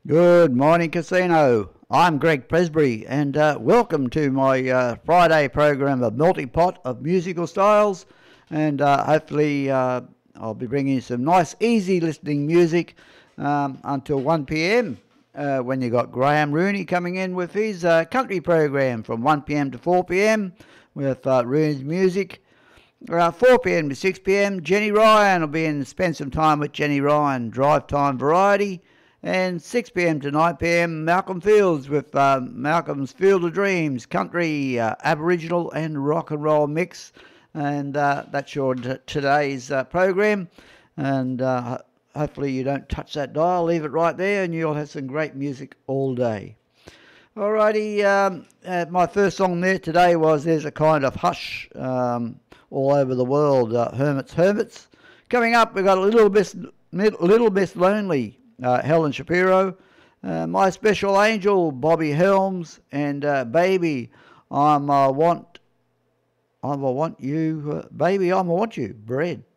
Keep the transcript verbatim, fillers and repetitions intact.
Good morning, Casino. I'm Greg Presbury, and uh, welcome to my uh, Friday program of Multi Pot of Musical Styles. And uh, hopefully, uh, I'll be bringing you some nice, easy listening music um, until one p m. Uh, when you got Graham Rooney coming in with his uh, country program from one p m to four p m with uh, Rooney's music. Uh, four p m to six p m, Jenny Ryan will be in and spend some time with Jenny Ryan, drive time variety. And six p m to nine p m, Malcolm Fields with uh, Malcolm's Field of Dreams, country, uh, Aboriginal and rock and roll mix. And uh, that's your t- today's uh, program. And uh, hopefully you don't touch that dial, leave it right there, and you'll have some great music all day. Alrighty, um, uh, my first song there today was There's a Kind of Hush um, all over the world, uh, Hermits, Hermits. Coming up, we've got a Little Miss, Little Miss Lonely, uh, Helen Shapiro, uh, My Special Angel, Bobby Helms, and uh, Baby, I'm uh, want, I'm a want you, uh, Baby, I'm a want you, Bread.